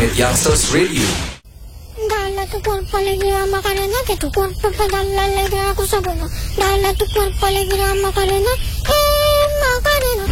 Mediasos Radio. Dala tu cuerpo alegría Macarena, que tu cuerpo para dar la alegría a cosa buena. Dala tu cuerpo alegría Macarena, Macarena.